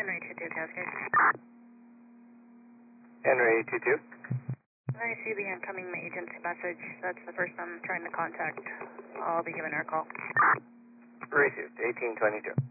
Henry 22 Cascade. Henry 22. I see the incoming agency message. That's the person I'm trying to contact. I'll be giving her a call. Received, 1822.